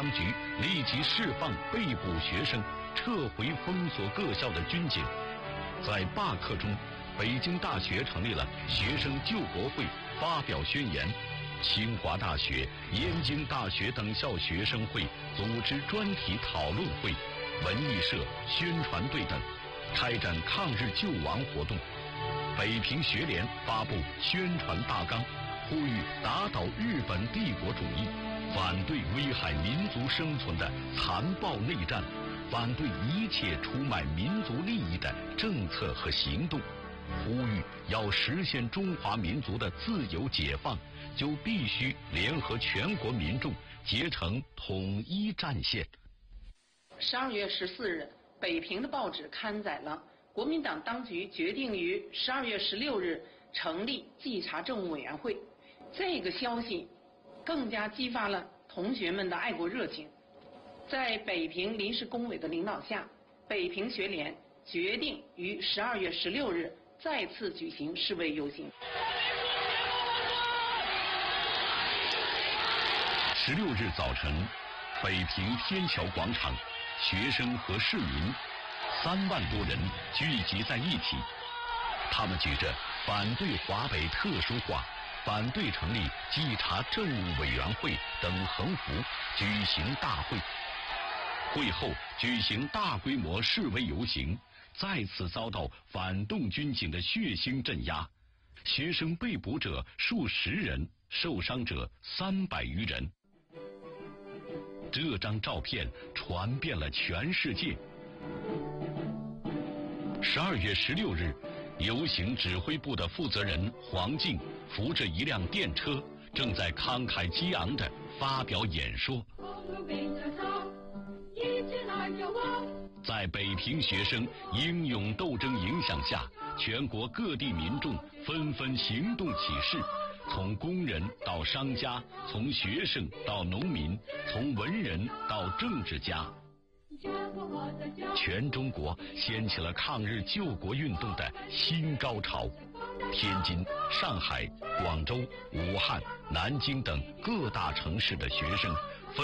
当局立即释放被捕学生，撤回封锁各校的军警。在罢课中，北京大学成立了学生救国会，发表宣言。清华大学、燕京大学等校学生会组织专题讨论会，文艺社、宣传队等开展抗日救亡活动。北平学联发布宣传大纲，呼吁打倒日本帝国主义，反对危害民族生存的残暴内战，反对一切出卖民族利益的政策和行动，呼吁要实现中华民族的自由解放，就必须联合全国民众结成统一战线。 12月14日，北平的报纸刊载了国民党当局决定于12月16日成立稽查政务委员会。这个消息更加激发了同学们的爱国热情。在北平临时工委的领导下，北平学联决定于12月16日再次举行示威游行。 16日早晨，北平天桥广场，学生和市民3万多人聚集在一起，他们举着反对华北特殊化、反对成立稽查政务委员会等横幅举行大会。会后举行大规模示威游行，再次遭到反动军警的血腥镇压，学生被捕者数十人，受伤者300余人。这张照片传遍了全世界。12月16日，游行指挥部的负责人黄静扶着一辆电车，正在慷慨激昂地发表演说。在北平学生英勇斗争影响下，全国各地民众纷纷行动起事，从工人到商家，从学生到农民，从文人到政治家。全中国掀起了抗日救国运动的新高潮。天津、上海、广州、武汉、南京等各大城市的学生